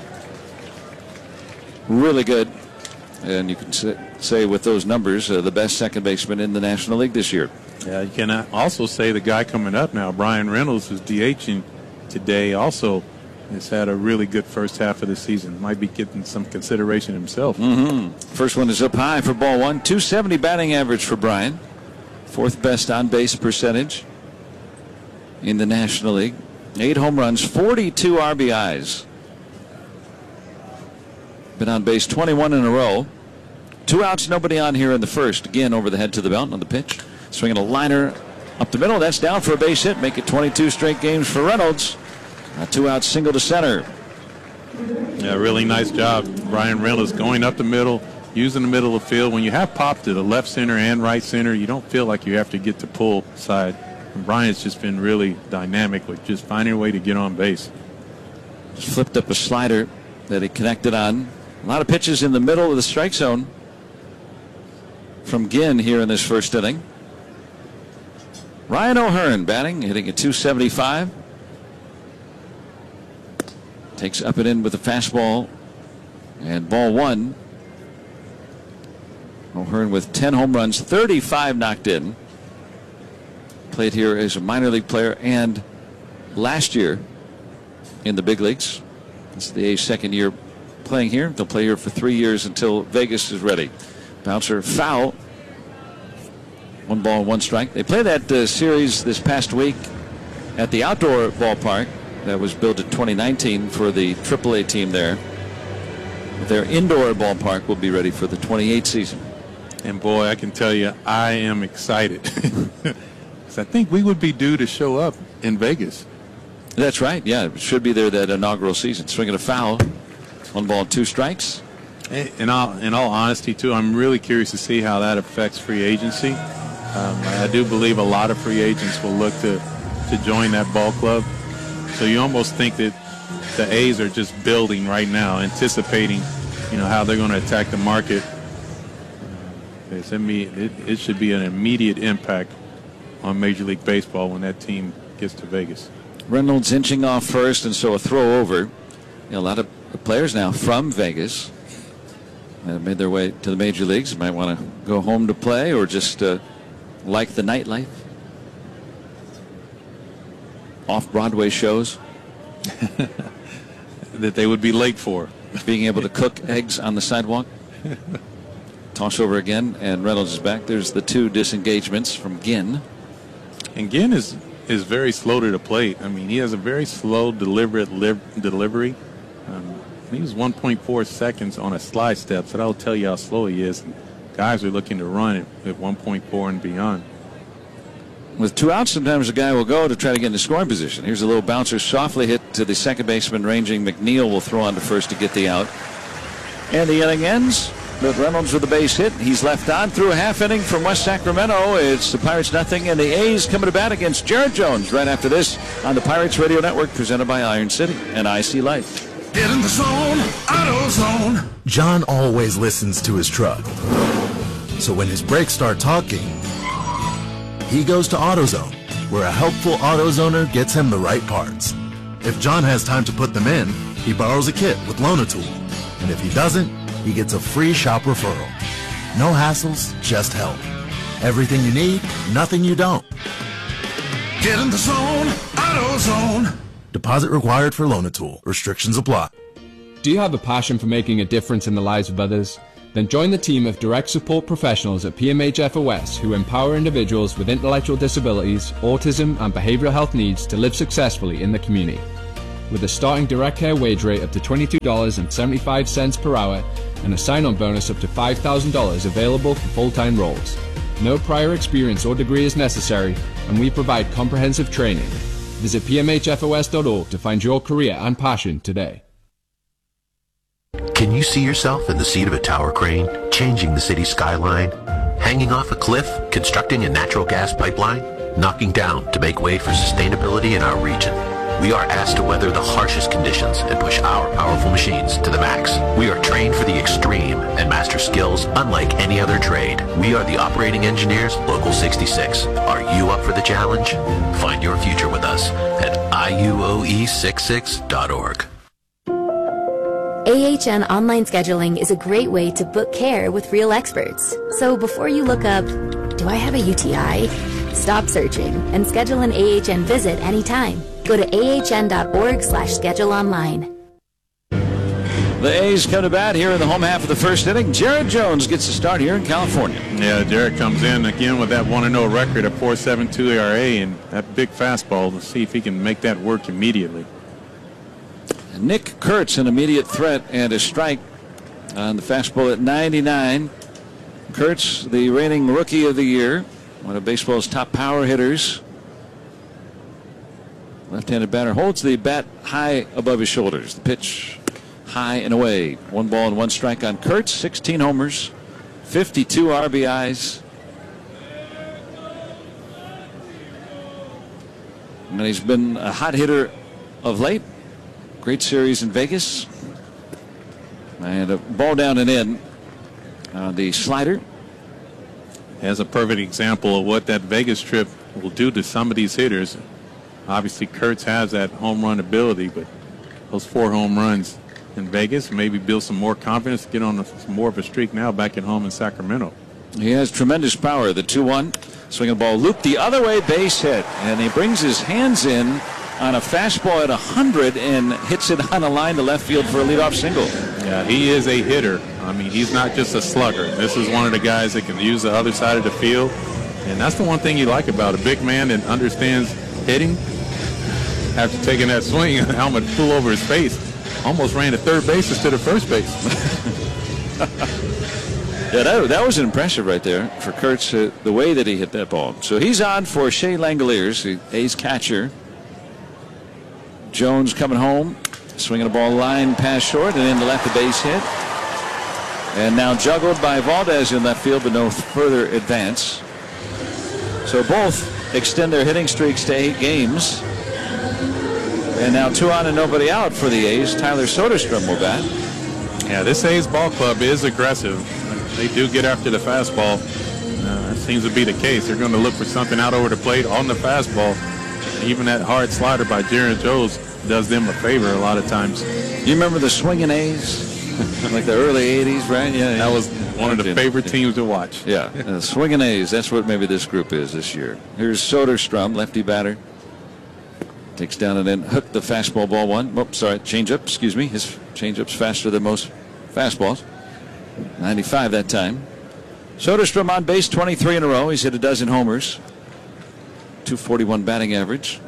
really good. And you can say with those numbers, the best second baseman in the National League this year. Yeah, you can also say the guy coming up now, Brian Reynolds, who's DHing today, also has had a really good first half of the season. Might be getting some consideration himself. First one is up high for ball one. .270 batting average for Brian. 4th best on-base percentage in the National League. 8 home runs, 42 RBIs. Been on base 21 in a row. 2 outs, nobody on here in the first. Again, over the head to the belt on the pitch. Swinging a liner up the middle. That's down for a base hit. Make it 22 straight games for Reynolds. A 2-out single to center. Yeah, really nice job. Brian Reynolds going up the middle, using the middle of the field. When you have pop to the left center and right center, you don't feel like you have to get to pull side. And Brian's just been really dynamic with just finding a way to get on base. Just flipped up a slider that he connected on. A lot of pitches in the middle of the strike zone from Ginn here in this first inning. Ryan O'Hearn batting, hitting at .275. Takes up and in with a fastball. And ball one. O'Hearn with 10 home runs, 35 knocked in. Played here as a minor league player and last year in the big leagues. This is the A's second year playing here. They'll play here for 3 years until Vegas is ready. Bouncer foul. 1 ball, 1 strike. They played that series this past week at the outdoor ballpark that was built in 2019 for the AAA team there. Their indoor ballpark will be ready for the 28 season. And boy, I can tell you, I am excited. I think we would be due to show up in Vegas. That's right. Yeah, it should be there that inaugural season. Swinging a foul. 1 ball, 2 strikes. In all honesty, too, I'm really curious to see how that affects free agency. I do believe a lot of free agents will look to join that ball club. So you almost think that the A's are just building right now, anticipating, how they're going to attack the market. It should be an immediate impact on Major League Baseball when that team gets to Vegas. Reynolds inching off first, and so a throw over. A lot of players now from Vegas have made their way to the major leagues. Might want to go home to play or just like the nightlife. Off-Broadway shows. That they would be late for. Being able to cook eggs on the sidewalk. Toss over again, and Reynolds is back. There's the 2 disengagements from Ginn. And Ginn is very slow to the plate. I mean, he has a very slow, deliberate delivery. He was 1.4 seconds on a slide step, so that'll tell you how slow he is. And guys are looking to run it at 1.4 and beyond. With 2 outs, sometimes a guy will go to try to get in the scoring position. Here's a little bouncer softly hit to the second baseman ranging. McNeil will throw on to first to get the out. And the inning ends with Reynolds with a base hit. He's left on through a half inning from West Sacramento. It's the Pirates nothing, and the A's coming to bat against Jared Jones right after this on the Pirates Radio Network, presented by Iron City and IC Life. Get in the zone, AutoZone. John always listens to his truck. So when his brakes start talking, he goes to AutoZone, where a helpful AutoZoner gets him the right parts. If John has time to put them in, he borrows a kit with Loan-A-Tool. And if he doesn't, he gets a free shop referral. No hassles, just help. Everything you need, nothing you don't. Get in the zone, AutoZone. Deposit required for Loan-A-Tool. Restrictions apply. Do you have a passion for making a difference in the lives of others? Then join the team of direct support professionals at PMH FOS who empower individuals with intellectual disabilities, autism, and behavioral health needs to live successfully in the community. With a starting direct care wage rate up to $22.75 per hour and a sign-on bonus up to $5,000 available for full-time roles. No prior experience or degree is necessary, and we provide comprehensive training. Visit pmhfos.org to find your career and passion today. Can you see yourself in the seat of a tower crane, changing the city skyline? Hanging off a cliff, constructing a natural gas pipeline? Knocking down to make way for sustainability in our region? We are asked to weather the harshest conditions and push our powerful machines to the max. We are trained for the extreme and master skills unlike any other trade. We are the operating engineers, Local 66. Are you up for the challenge? Find your future with us at iuoe66.org. AHN online scheduling is a great way to book care with real experts. So before you look up, do I have a UTI? Stop searching and schedule an AHN visit anytime. Go to ahn.org/schedule online. The A's come to bat here in the home half of the first inning. Jared Jones gets the start here in California. Yeah, Jared comes in again with that 1-0 record, a 4.72 ERA, and that big fastball. Let's see if he can make that work immediately. Nick Kurtz, an immediate threat and a strike on the fastball at 99. Kurtz, the reigning Rookie of the Year, one of baseball's top power hitters. Left-handed batter holds the bat high above his shoulders. The pitch high and away. 1 ball and 1 strike on Kurtz. 16 homers, 52 RBIs. And he's been a hot hitter of late. Great series in Vegas. And a ball down and in. The slider. As a perfect example of what that Vegas trip will do to some of these hitters. Obviously, Kurtz has that home run ability, but those 4 home runs in Vegas maybe build some more confidence, get on more of a streak now back at home in Sacramento. He has tremendous power. The 2-1. Swinging the ball looped the other way, base hit. And he brings his hands in on a fastball at 100 and hits it on a line to left field for a leadoff single. Yeah, he is a hitter. I mean, he's not just a slugger. This is one of the guys that can use the other side of the field. And that's the one thing you like about a big man that understands hitting. After taking that swing, the helmet flew over his face. Almost ran to third base instead of first base. Yeah, that was impressive right there for Kurtz, the way that he hit that ball. So he's on for Shea Langoliers, the A's catcher. Jones coming home, swinging a ball line past short and into left, the base hit. And now juggled by Valdez in left field, but no further advance. So both extend their hitting streaks to 8 games. And now 2 on and nobody out for the A's. Tyler Soderstrom will bat. Yeah, this A's ball club is aggressive. They do get after the fastball. That seems to be the case. They're going to look for something out over the plate on the fastball. Even that hard slider by Jared Jones does them a favor a lot of times. You remember the swinging A's? Like the early 80s, right? Yeah, that was one of the favorite teams to watch. Yeah, swinging A's. That's what maybe this group is this year. Here's Soderstrom, lefty batter. Takes down and then hooked the fastball, ball 1. Oh, sorry, changeup, excuse me. His changeup's faster than most fastballs. 95 that time. Soderstrom on base 23 in a row. He's hit a dozen homers. 241 batting average.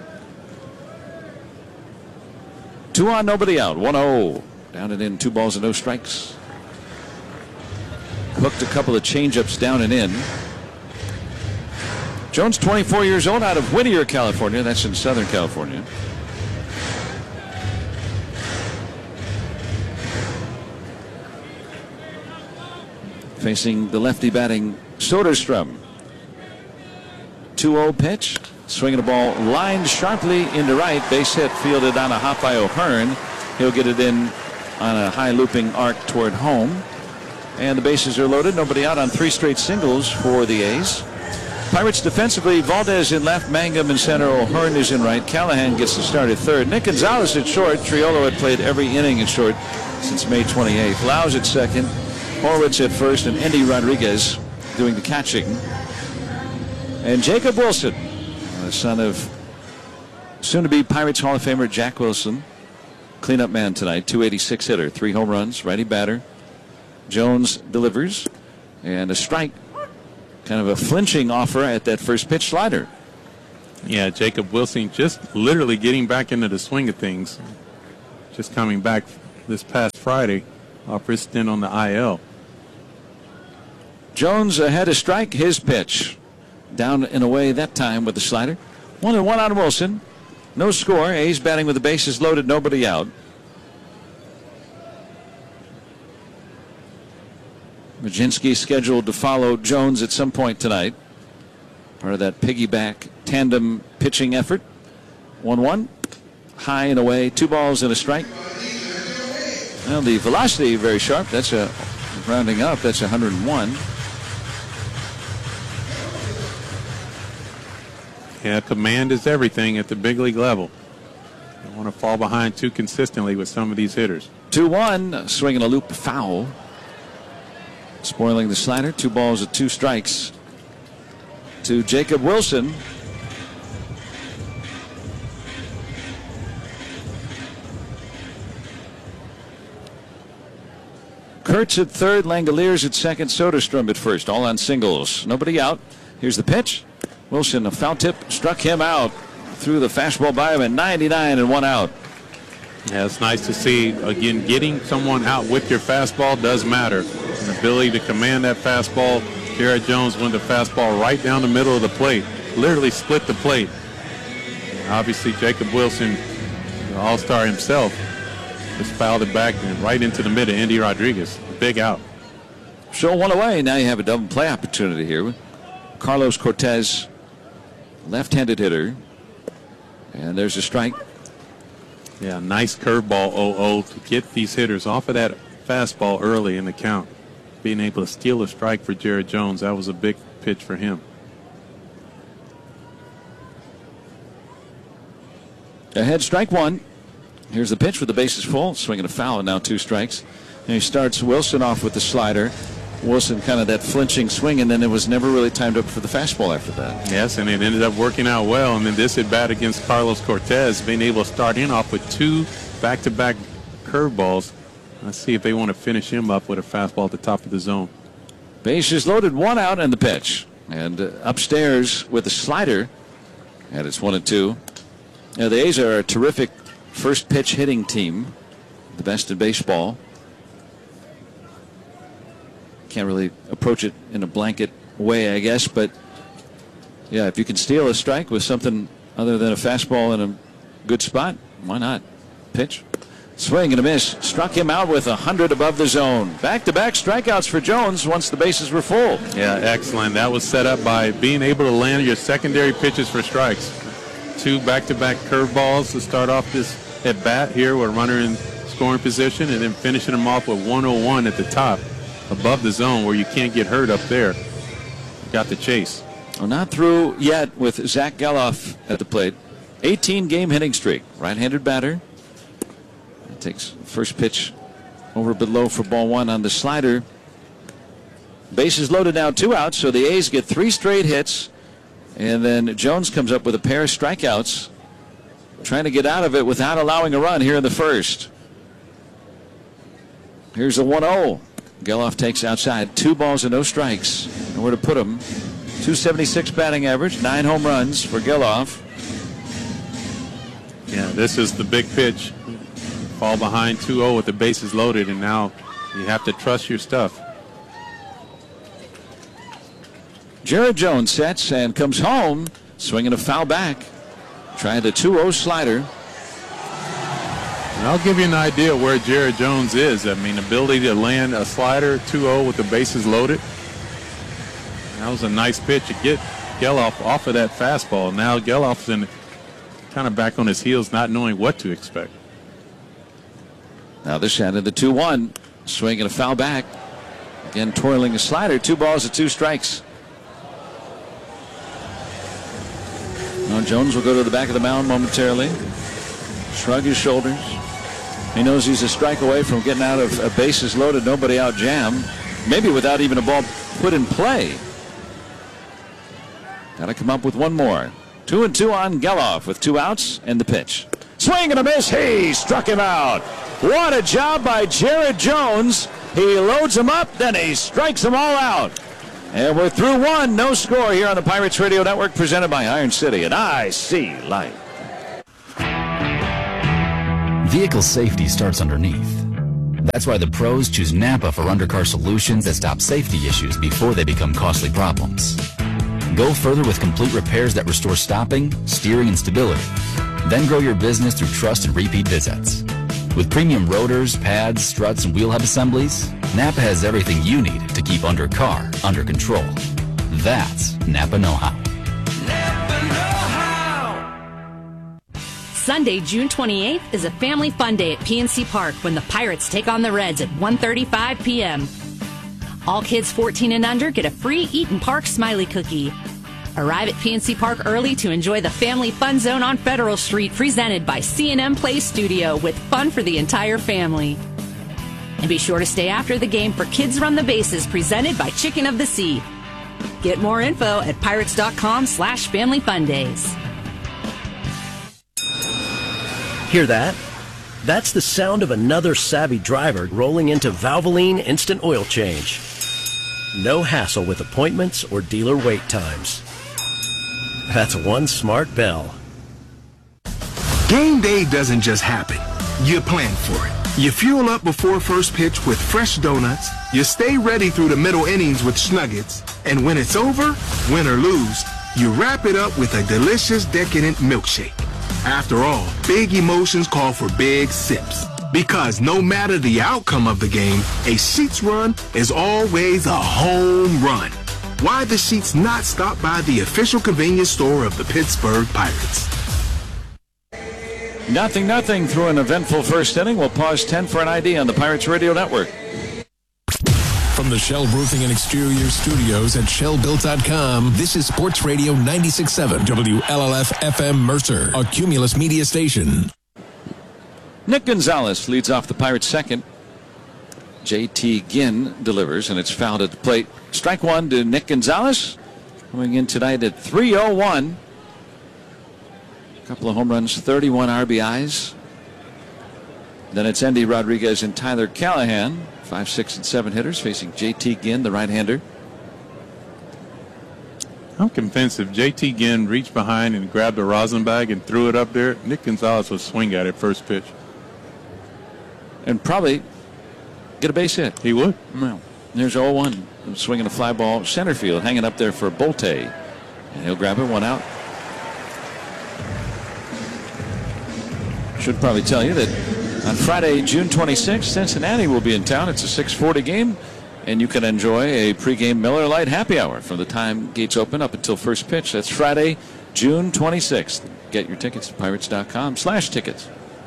2 on, nobody out. 1-0. Down and in, 2 balls and no strikes. Hooked a couple of changeups down and in. Jones, 24 years old, out of Whittier, California. That's in Southern California. Facing the lefty batting Soderstrom. 2-0 pitch. Swinging a ball lined sharply into right. Base hit fielded on a hop by O'Hearn. He'll get it in on a high looping arc toward home. And the bases are loaded. Nobody out on 3 straight singles for the A's. Pirates defensively, Valdez in left, Mangum in center, O'Hearn is in right. Callahan gets the start at third. Nick Gonzalez at short. Triolo had played every inning at short since May 28th. Lau's at second. Horwitz at first, and Andy Rodriguez doing the catching. And Jacob Wilson, the son of soon-to-be Pirates Hall of Famer Jack Wilson, cleanup man tonight, 286 hitter, 3 home runs, righty batter. Jones delivers, and a strike. Kind of a flinching offer at that first pitch slider. Yeah, Jacob Wilson just literally getting back into the swing of things. Just coming back this past Friday off his stint on the IL. Jones had a strike, his pitch. Down and away that time with the slider. 1-1 on Wilson. No score. A's batting with the bases loaded, nobody out. Mlodzinski scheduled to follow Jones at some point tonight. Part of that piggyback tandem pitching effort. 1-1. High and away. 2 balls and a strike. Well, the velocity very sharp. That's a rounding up. That's 101. Yeah, command is everything at the big league level. Don't want to fall behind too consistently with some of these hitters. 2-1. Swinging a loop foul. Spoiling the slider. 2 balls and 2 strikes to Jacob Wilson. Kurtz at third, Langoliers at second, Soderstrom at first, all on singles. Nobody out. Here's the pitch. Wilson, a foul tip, struck him out. Threw the fastball by him at 99 and 1 out. Yeah, it's nice to see. Again, getting someone out with your fastball does matter. An ability to command that fastball. Jared Jones went the fastball right down the middle of the plate. Literally split the plate. And obviously, Jacob Wilson, the all-star himself, just fouled it back and right into the mid of Andy Rodriguez. Big out. So 1 away. Now you have a double play opportunity here. Carlos Cortez, left-handed hitter. And there's a strike. Yeah, nice curveball 0-0 to get these hitters off of that fastball early in the count. Being able to steal a strike for Jared Jones, that was a big pitch for him. Ahead, strike 1. Here's the pitch with the bases full. Swinging a foul and now 2 strikes. And he starts Wilson off with the slider. Wilson kind of that flinching swing, and then it was never really timed up for the fastball after that. Yes, and it ended up working out well. And then this at bat against Carlos Cortez, being able to start in off with 2 back-to-back curveballs. Let's see if they want to finish him up with a fastball at the top of the zone. Bases loaded, 1 out, and the pitch. And upstairs with the slider, and it's 1-2. Now, the A's are a terrific first pitch hitting team, the best in baseball. Can't really approach it in a blanket way, I guess, but yeah, if you can steal a strike with something other than a fastball in a good spot, why not? Pitch. Swing and a miss. Struck him out with 100 above the zone. Back-to-back strikeouts for Jones once the bases were full. Yeah, excellent. That was set up by being able to land your secondary pitches for strikes. 2 back-to-back curveballs to start off this at bat here with a runner in scoring position, and then finishing them off with 101 at the top above the zone where you can't get hurt up there. Got the chase. Well, not through yet with Zach Geloff at the plate. 18-game hitting streak. Right-handed batter. Takes first pitch over a bit low for ball 1 on the slider. Bases loaded now, 2 outs, so the A's get 3 straight hits. And then Jones comes up with a pair of strikeouts, trying to get out of it without allowing a run here in the first. Here's a 1-0. Geloff takes outside. 2 balls and no strikes. Nowhere to put him. 276 batting average, 9 home runs for Geloff. Yeah, this is the big pitch. Fall behind 2-0 with the bases loaded, and now you have to trust your stuff. Jared Jones sets and comes home, swinging a foul back. Trying the 2-0 slider. And I'll give you an idea where Jared Jones is. I mean, ability to land a slider 2-0 with the bases loaded. That was a nice pitch to get Geloff off of that fastball. Now Geloff's in kind of back on his heels, not knowing what to expect. Now this hand of the 2-1. Swinging a foul back. Again, twirling a slider. 2 balls and 2 strikes. Now Jones will go to the back of the mound momentarily. Shrug his shoulders. He knows he's a strike away from getting out of a bases loaded, nobody out jam. Maybe without even a ball put in play. Got to come up with one more. 2-2 on Geloff with 2 outs and the pitch. Swing and a miss. He struck him out. What a job by Jared Jones. He loads him up, then he strikes them all out. And we're through 1. No score here on the Pirates Radio Network, presented by Iron City and IC Light. Vehicle safety starts underneath. That's why the pros choose Napa for undercar solutions that stop safety issues before they become costly problems. Go further with complete repairs that restore stopping, steering, and stability. Then grow your business through trust and repeat visits. With premium rotors, pads, struts, and wheel hub assemblies, Napa has everything you need to keep undercar under control. That's Napa know-how. Sunday, June 28th is a family fun day at PNC Park when the Pirates take on the Reds at 1:35 p.m. All kids 14 and under get a free Eaton Park Smiley Cookie. Arrive at PNC Park early to enjoy the Family Fun Zone on Federal Street, presented by C&M Play Studio, with fun for the entire family. And be sure to stay after the game for Kids Run the Bases, presented by Chicken of the Sea. Get more info at pirates.com/familyfundays. Hear that? That's the sound of another savvy driver rolling into Valvoline Instant Oil Change. No hassle with appointments or dealer wait times. That's one smart bell. Game day doesn't just happen. You plan for it. You fuel up before first pitch with fresh donuts. You stay ready through the middle innings with Snuggets. And when it's over, win or lose, you wrap it up with a delicious, decadent milkshake. After all, big emotions call for big sips. Because no matter the outcome of the game, a Sheetz run is always a home run. Why the Sheetz not stop by the official convenience store of the Pittsburgh Pirates? 0-0 through an eventful first inning. We'll pause 10 for an ID on the Pirates Radio Network. From the Shell Roofing and Exterior Studios at ShellBuilt.com, this is Sports Radio 96.7 WLLF FM Mercer, a Cumulus media station. Nick Gonzalez leads off the Pirates' second. J.T. Ginn delivers, and it's fouled at the plate. Strike one to Nick Gonzalez. Coming in tonight at 301. A couple of home runs, 31 RBIs. Then it's Endy Rodriguez and Tyler Callahan, 5, 6, and 7 hitters, facing J.T. Ginn, the right-hander. I'm convinced if J.T. Ginn reached behind and grabbed a rosin bag and threw it up there, Nick Gonzalez would swing at it first pitch. And probably get a base hit. He would. Well, there's 0-1. Swinging a fly ball center field, hanging up there for Bolte. And he'll grab it, 1 out. Should probably tell you that on Friday, June 26th, Cincinnati will be in town. It's a 6:40 game, and you can enjoy a pregame Miller Lite happy hour from the time gates open up until first pitch. That's Friday, June 26th. Get your tickets at pirates.com/tickets.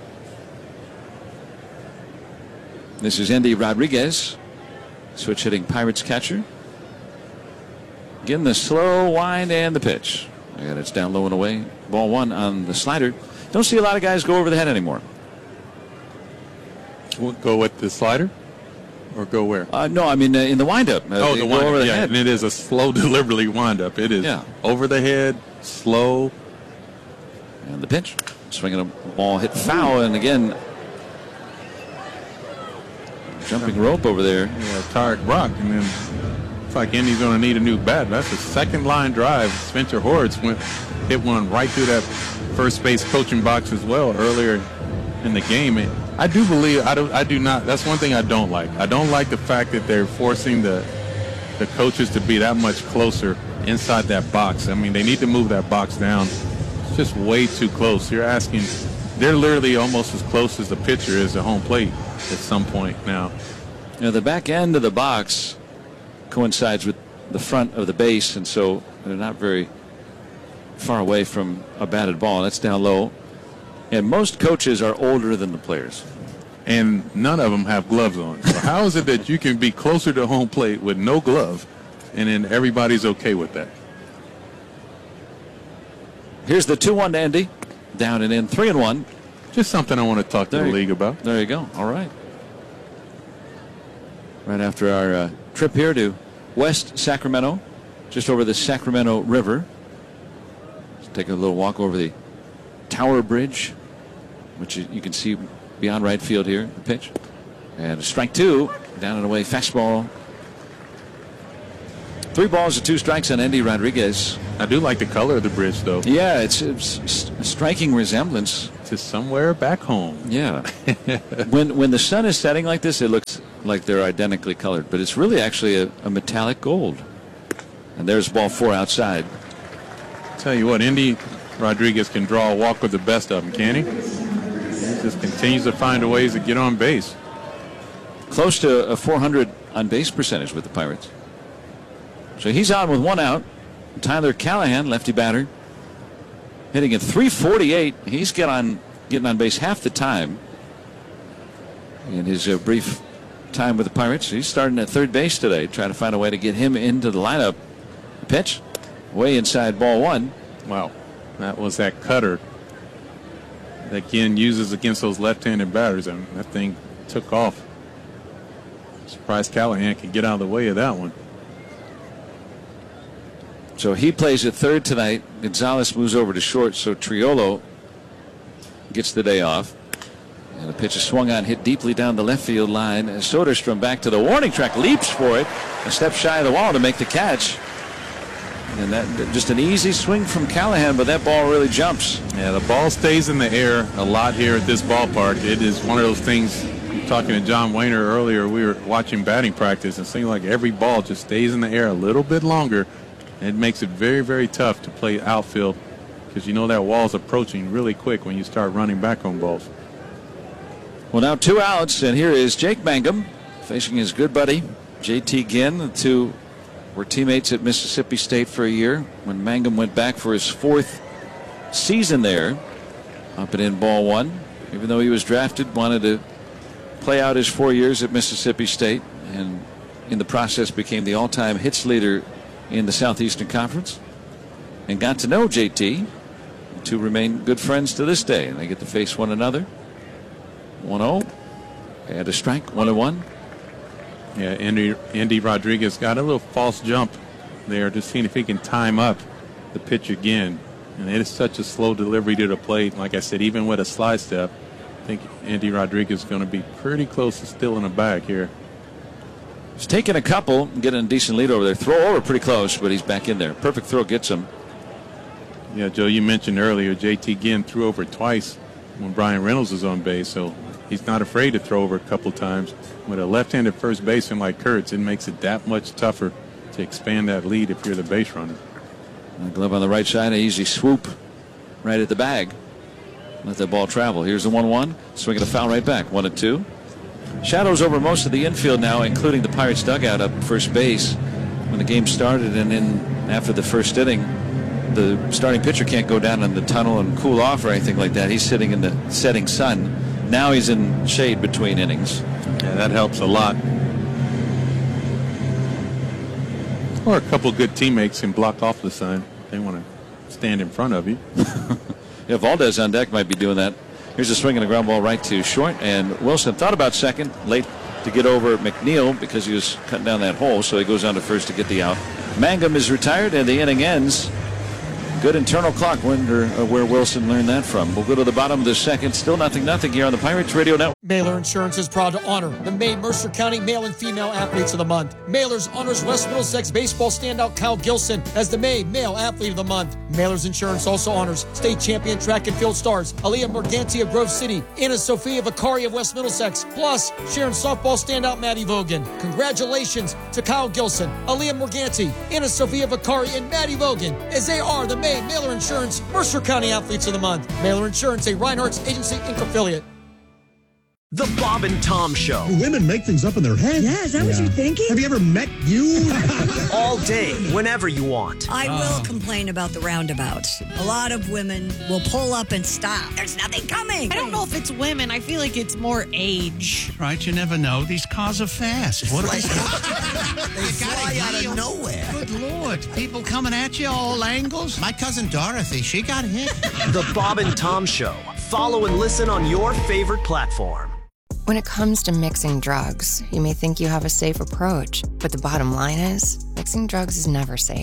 This is Endy Rodriguez, switch hitting Pirates catcher. Again, the slow wind and the pitch. And it's down low and away. Ball 1 on the slider. Don't see a lot of guys go over the head anymore. We'll go with the slider? Or go where? No, I mean in the windup. The windup, over the yeah, head. And it is a slow, deliberately windup. It is over the head, slow. And the pitch. Swinging a ball hit foul, and again, jumping rope over there. Yeah, Tarek Brock, and then it's like Endy's going to need a new bat. That's a second line drive. Spencer Horwitz hit one right through that first base coaching box as well earlier in the game. And I do believe I do not. That's one thing I don't like. I don't like the fact that they're forcing the coaches to be that much closer inside that box. I mean, they need to move that box down. It's just way too close. They're literally almost as close as the pitcher is to home plate at some point now. You know, the back end of the box coincides with the front of the base, and so they're not very far away from a batted ball. That's down low. And most coaches are older than the players. And none of them have gloves on. So how is it that you can be closer to home plate with no glove, and then everybody's okay with that? Here's the 2-1 to Endy. Down and in, 3-1. Just something I want to talk to the league about. There you go. All right. Right after our trip here to West Sacramento, just over the Sacramento River. take a little walk over the Tower Bridge, which you can see beyond right field here. The pitch. And a strike 2. Down and away fastball. 3 balls and 2 strikes on Endy Rodriguez. I do like the color of the bridge, though. Yeah, it's a striking resemblance to somewhere back home. Yeah. when the sun is setting like this, it looks like they're identically colored, but it's really actually a metallic gold. And there's ball 4 outside. Tell you what, Endy Rodriguez can draw a walk with the best of them, can he? He just continues to find ways to get on base. Close to a 400 on base percentage with the Pirates. So he's on with 1 out. Tyler Callahan, lefty batter, hitting at .348. He's getting on base half the time in his brief time with the Pirates. He's starting at third base today, trying to find a way to get him into the lineup. Pitch, way inside, ball 1. Wow, that was that cutter that Ginn uses against those left-handed batters, and that thing took off. Surprised Callahan could get out of the way of that one. So he plays at third tonight. Gonzalez moves over to short, so Triolo gets the day off. And the pitch is swung on, hit deeply down the left field line. As Soderstrom back to the warning track, leaps for it, a step shy of the wall to make the catch. And that just an easy swing from Callahan, but that ball really jumps. Yeah, the ball stays in the air a lot here at this ballpark. It is one of those things. Talking to John Wayner earlier, we were watching batting practice, and it seems like every ball just stays in the air a little bit longer. It makes it very, very tough to play outfield because you know that wall's approaching really quick when you start running back on balls. Well, now 2 outs, and here is Jake Mangum facing his good buddy J.T. Ginn. The two were teammates at Mississippi State for a year when Mangum went back for his 4th season there. Up and in, ball 1. Even though he was drafted, wanted to play out his 4 years at Mississippi State, and in the process became the all-time hits leader in the Southeastern Conference, and got to know JT. The two remain good friends to this day, and they get to face one another. 1-0 and a strike. 1-1. Yeah, Endy Rodriguez got a little false jump there, just seeing if he can time up the pitch again. And it is such a slow delivery to the plate. Like I said, even with a slide step, I think Endy Rodriguez is going to be pretty close to still in the bag here. He's taking a couple, getting a decent lead over there. Throw over pretty close, but he's back in there. Perfect throw gets him. Yeah, Joe, you mentioned earlier J.T. Ginn threw over twice when Brian Reynolds was on base, so he's not afraid to throw over a couple times. With a left-handed first baseman like Kurtz, it makes it that much tougher to expand that lead if you're the base runner. And the glove on the right side, an easy swoop right at the bag. Let that ball travel. Here's the 1-1. Swinging a foul right back. 1-2. Shadows over most of the infield now, including the Pirates dugout up first base when the game started, and then after the first inning, the starting pitcher can't go down in the tunnel and cool off or anything like that. He's sitting in the setting sun. Now he's in shade between innings. Yeah, that helps a lot. Or a couple good teammates can block off the sun. They want to stand in front of you. Yeah, Valdez on deck might be doing that. Here's a swing and a ground ball right to short, and Wilson thought about second, late to get over McNeil because he was cutting down that hole, so he goes on to first to get the out. Mangum is retired, and the inning ends. Good internal clock. Wonder where Wilson learned that from. We'll go to the bottom of the second. Still 0-0 here on the Pirates Radio Network. Mailer Insurance is proud to honor the May Mercer County Male and Female Athletes of the Month. Mailer's honors West Middlesex baseball standout Kyle Gilson as the May Male Athlete of the Month. Mailer's Insurance also honors state champion track and field stars Aaliyah Morganti of Grove City, Anna Sophia Vicari of West Middlesex, plus Sharon softball standout Maddie Vogan. Congratulations to Kyle Gilson, Aaliyah Morganti, Anna Sophia Vicari, and Maddie Vogan as they are the May Mailer Insurance Mercer County Athletes of the Month. Mailer Insurance, a Reinhardt's Agency Inc. affiliate. The Bob and Tom Show. Do women make things up in their head? Yeah, is that what you're thinking? Have you ever met you? All day, whenever you want. I will complain about the roundabouts. A lot of women will pull up and stop. There's nothing coming. I don't know if it's women. I feel like it's more age. Right, you never know. These cars are fast. What are They fly out of nowhere. Good Lord. People coming at you all angles. My cousin Dorothy, she got hit. The Bob and Tom Show. Follow and listen on your favorite platform. When it comes to mixing drugs, you may think you have a safe approach, but the bottom line is, mixing drugs is never safe.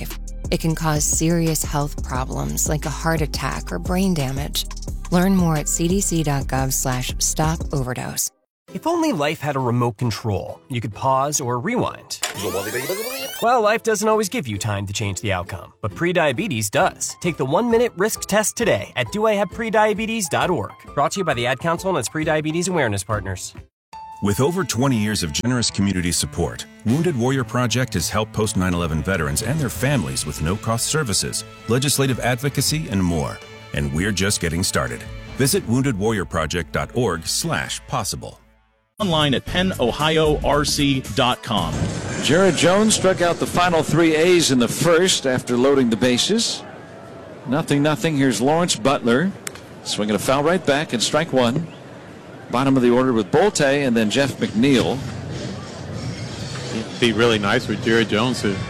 It can cause serious health problems like a heart attack or brain damage. Learn more at cdc.gov/stop-overdose. If only life had a remote control, you could pause or rewind. Well, life doesn't always give you time to change the outcome, but prediabetes does. Take the 1-minute risk test today at doihaveprediabetes.org. Brought to you by the Ad Council and its Prediabetes Awareness Partners. With over 20 years of generous community support, Wounded Warrior Project has helped post 9/11 veterans and their families with no-cost services, legislative advocacy, and more. And we're just getting started. Visit woundedwarriorproject.org/possible. Online at pennohiorc.com. Jared Jones struck out the final 3 A's in the first after loading the bases. 0-0. Here's Lawrence Butler swinging a foul right back and strike one. Bottom of the order with Bolte and then Jeff McNeil. It'd be really nice for Jared Jones to